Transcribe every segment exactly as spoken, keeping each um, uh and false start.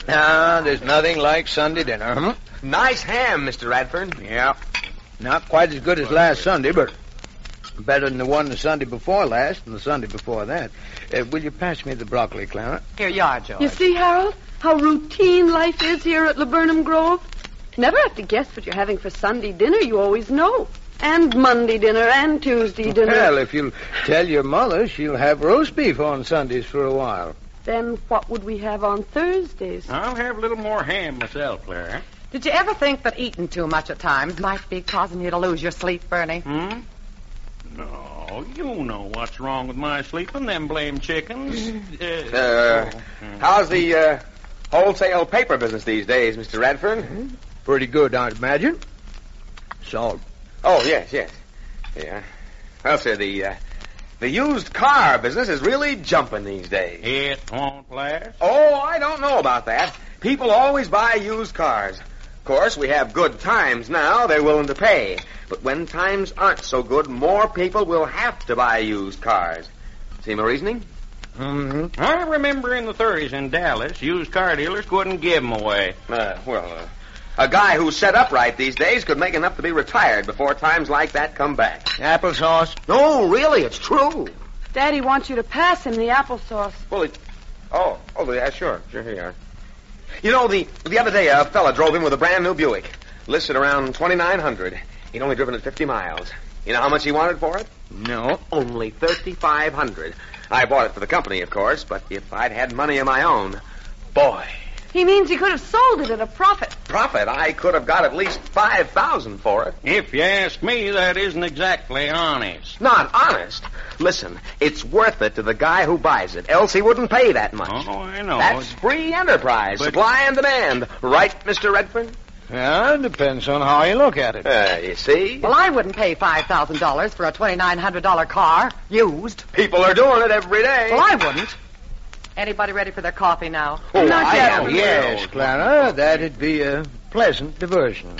Ah, there's nothing like Sunday dinner. Hmm? Nice ham, Mister Radford. Yeah. Not quite as good as last Sunday, but better than the one the Sunday before last and the Sunday before that. Uh, will you pass me the broccoli, Clara? Here you are, George. You see, Harold, how routine life is here at Laburnum Grove? Never have to guess what you're having for Sunday dinner. You always know. And Monday dinner and Tuesday dinner. Well, if you'll tell your mother, she'll have roast beef on Sundays for a while. Then what would we have on Thursdays? I'll have a little more ham myself, Clara. Did you ever think that eating too much at times might be causing you to lose your sleep, Bernie? Hmm? No, you know what's wrong with my sleeping, them blame chickens. uh, Uh, how's the uh, wholesale paper business these days, Mister Radford? Mm-hmm. Pretty good, I'd imagine. Salt. Oh, yes, yes. Yeah. Well, sir, the, uh, the used car business is really jumping these days. It won't last. Oh, I don't know about that. People always buy used cars. Of course, we have good times now. They're willing to pay. But when times aren't so good, more people will have to buy used cars. See my reasoning? Mm-hmm. I remember in the thirties in Dallas, used car dealers couldn't give them away. Uh, well, uh, a guy who's set up right these days could make enough to be retired before times like that come back. Applesauce? No, really, it's true. Daddy wants you to pass him the applesauce. Well, it, oh, oh, yeah, sure, sure, here you are. You know, the the other day a fella drove in with a brand new Buick, listed around twenty-nine hundred. He'd only driven it fifty miles. You know how much he wanted for it? No. Only thirty-five hundred. I bought it for the company, of course, but if I'd had money of my own, boy. He means he could have sold it at a profit. Profit? I could have got at least five thousand for it. If you ask me, that isn't exactly honest. Not honest. Listen, it's worth it to the guy who buys it, else he wouldn't pay that much. Oh, I know. That's free enterprise, But- supply and demand. Right, Mister Redford? Yeah, it depends on how you look at it. Uh, you see? Well, I wouldn't pay five thousand dollars for a twenty-nine hundred dollars car, used. People are doing it every day. Well, I wouldn't. Anybody ready for their coffee now? Oh, Not I yet. am. Yes, Clara, that'd be a pleasant diversion.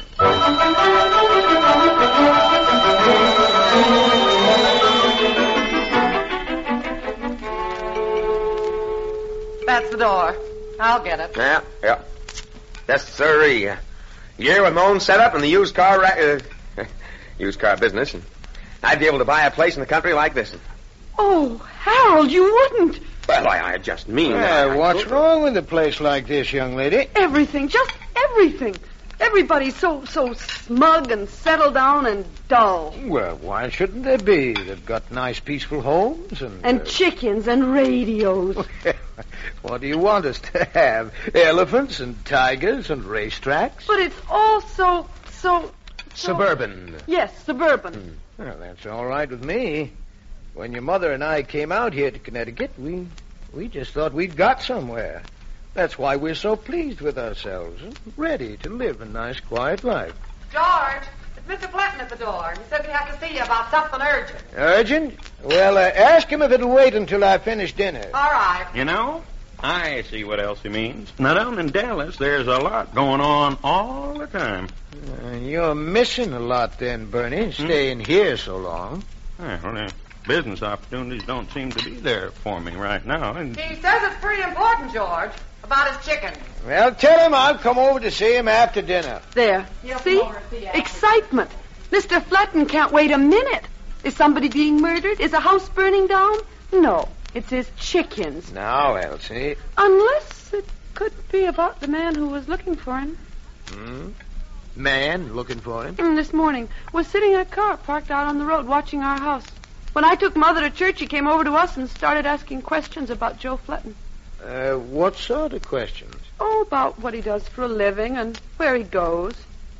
That's the door. I'll get it. Yeah, yeah. Yes, sirree. A year with my own setup in the used car ra- uh, used car business, and I'd be able to buy a place in the country like this. Oh, Harold, you wouldn't. Well, I, I just mean that. Well, I what's could. wrong with a place like this, young lady? Everything, just everything. Everybody's so so smug and settled down and dull. Well, why shouldn't there be? They've got nice, peaceful homes and... And uh, chickens and radios. What do you want us to have? Elephants and tigers and racetracks? But it's all so, so... so- Suburban. Yes, suburban. Well, that's all right with me. When your mother and I came out here to Connecticut, we we just thought we'd got somewhere. That's why we're so pleased with ourselves and ready to live a nice, quiet life. George, it's Mister Fletton at the door. He said we have to see you about something urgent. Urgent? Well, uh, ask him if it'll wait until I finish dinner. All right. You know, I see what Elsie means. Now, down in Dallas, there's a lot going on all the time. Uh, you're missing a lot then, Bernie, staying here so long. Well, the business opportunities don't seem to be there for me right now. And He says it's pretty important, George, about his chicken. Well, tell him I'll come over to see him after dinner. There. He'll See? come over and see you. Excitement. Mister Fletton can't wait a minute. Is somebody being murdered? Is a house burning down? No. It's his chickens. Now, Elsie. Unless it could be about the man who was looking for him. Hmm? Man looking for him? Mm, This morning. Was sitting in a car parked out on the road watching our house. When I took Mother to church, he came over to us and started asking questions about Joe Fletton. Uh, what sort of questions? Oh, about what he does for a living and where he goes.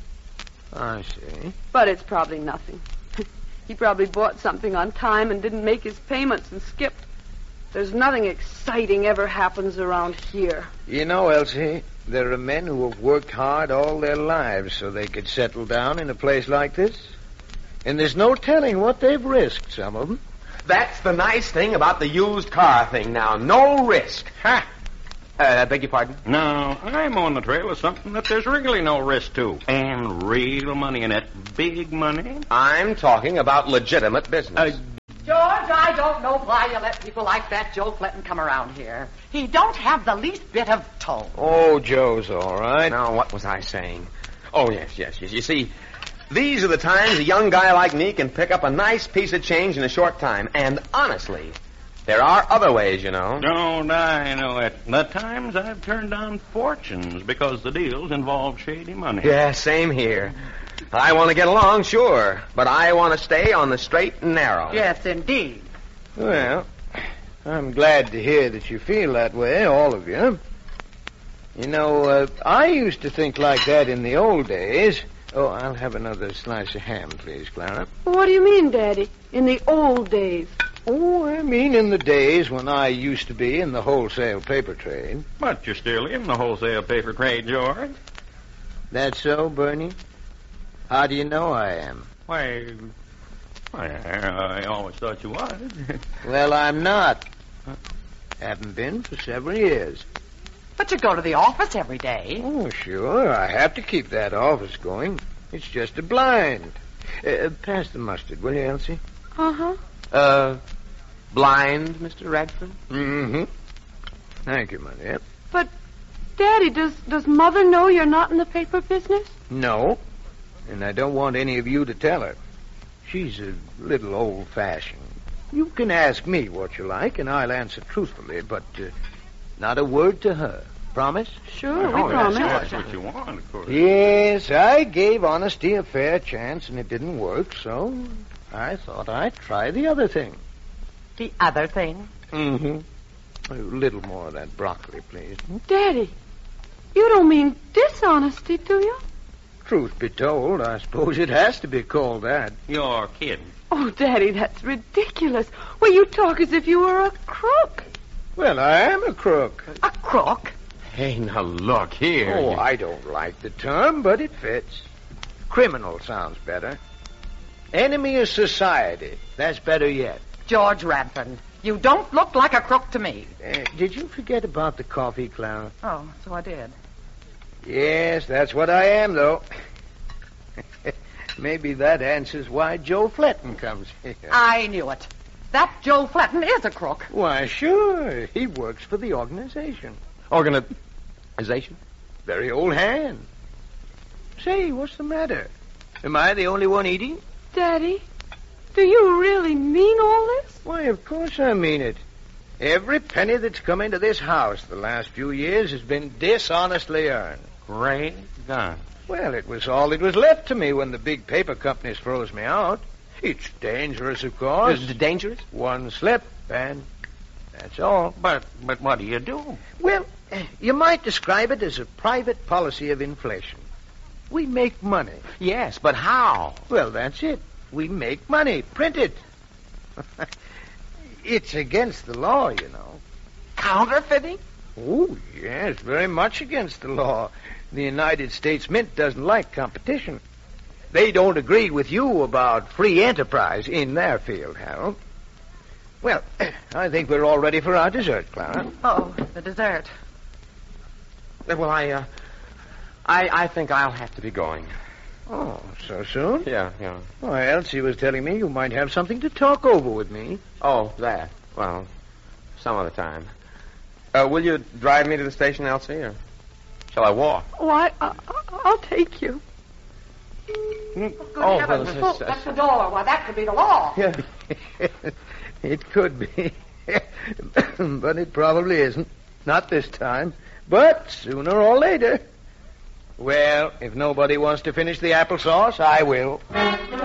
I see. But it's probably nothing. He probably bought something on time and didn't make his payments and skipped. There's nothing exciting ever happens around here. You know, Elsie, there are men who have worked hard all their lives so they could settle down in a place like this. And there's no telling what they've risked, some of them. That's the nice thing about the used car thing now. No risk. ha! Uh, beg your pardon? Now, I'm on the trail of something that there's really no risk to. And real money in it. Big money. I'm talking about legitimate business. Uh, George, I don't know why you let people like that Joe Fletton come around here. He don't have the least bit of tone. Oh, Joe's all right. Now, what was I saying? Oh, yes, yes, yes. You see, these are the times a young guy like me can pick up a nice piece of change in a short time. And honestly, there are other ways, you know. Don't I know it? The times I've turned down fortunes because the deals involve shady money. Yeah, same here. I want to get along, sure, but I want to stay on the straight and narrow. Yes, indeed. Well, I'm glad to hear that you feel that way, all of you. You know, uh, I used to think like that in the old days. Oh, I'll have another slice of ham, please, Clara. What do you mean, Daddy? In the old days? Oh, I mean in the days when I used to be in the wholesale paper trade. But you're still in the wholesale paper trade, George. That so, Bernie? How do you know I am? Why, I, I always thought you was. Well, I'm not. Haven't been for several years. But you go to the office every day. Oh, sure. I have to keep that office going. It's just a blind. Uh, pass the mustard, will you, Elsie? Uh-huh. Uh, blind, Mister Radford? Mm-hmm. Thank you, my dear. But, Daddy, does, does Mother know you're not in the paper business? No. And I don't want any of you to tell her. She's a little old-fashioned. You can ask me what you like, and I'll answer truthfully, but uh, not a word to her. Promise? Sure, we Oh, promise. That's, that's what you want, of course. Yes, I gave honesty a fair chance, and it didn't work, so I thought I'd try the other thing. The other thing? Mm-hmm. A little more of that broccoli, please. Daddy, you don't mean dishonesty, do you? Truth be told, I suppose it has to be called that. You're kidding. Oh, Daddy, that's ridiculous. Well, you talk as if you were a crook. Well, I am a crook. A crook? Hey, now look here. Oh, You- I don't like the term, but it fits. Criminal sounds better. Enemy of society. That's better yet. George Radford, you don't look like a crook to me. Uh, did you forget about the coffee, Clara? Oh, so I did. Yes, that's what I am, though. Maybe that answers why Joe Fletton comes here. I knew it. That Joe Fletton is a crook. Why, sure. He works for the organization. Organization? Very old hand. Say, what's the matter? Am I the only one eating? Daddy, do you really mean all this? Why, of course I mean it. Every penny that's come into this house the last few years has been dishonestly earned. Great gun. Well, it was all that was left to me when the big paper companies froze me out. It's dangerous, of course. Is it dangerous? One slip, and that's all. But but what do you do? Well, eh, you might describe it as a private policy of inflation. We make money. Yes, but how? Well, that's it. We make money. Print it. It's against the law, you know. Counterfeiting? Oh, yes, very much against the law. The United States Mint doesn't like competition. They don't agree with you about free enterprise in their field, Harold. Well, I think we're all ready for our dessert, Clara. Oh, the dessert. Well, I, uh, I, I think I'll have to be going. Oh, so soon? Yeah, yeah. Why, Elsie was telling me you might have something to talk over with me. Oh, that. Well, some other time. Uh, will you drive me to the station, Elsie, or shall I walk? Oh, I, I, I'll take you. Good Oh, heavens. well, Oh, that's the door. Why, that could be the law. Yeah. It could be. But it probably isn't. Not this time. But sooner or later. Well, if nobody wants to finish the applesauce, I will.